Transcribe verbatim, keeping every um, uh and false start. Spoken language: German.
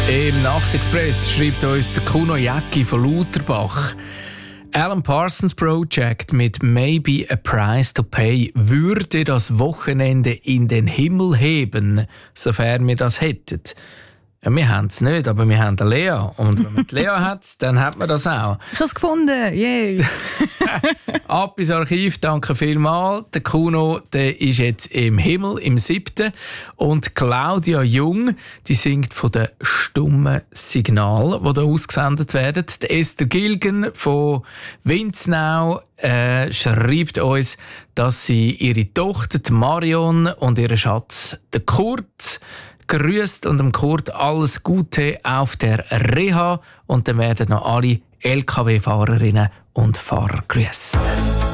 Im Nachtexpress schreibt uns der Kuno Jäcki von Lauterbach. Alan Parsons Project mit Maybe a Price to Pay würde das Wochenende in den Himmel heben, sofern wir das hätten. Ja, wir haben es nicht, aber wir haben eine Lea. Und wenn man die Lea hat, dann hat man das auch. Ich habe es gefunden, yay! Ab ins Archiv, danke vielmals. Der Kuno, der ist jetzt im Himmel, im siebten. Und Claudia Jung, die singt von den stummen Signalen, die da ausgesendet werden. Die Esther Gilgen von Winznau äh, schreibt uns, dass sie ihre Tochter die Marion und ihren Schatz, den Kurt, grüßt und dem Kurt alles Gute auf der Reha. Und dann werden noch alle L K W-Fahrerinnen und Fahrer grüßt.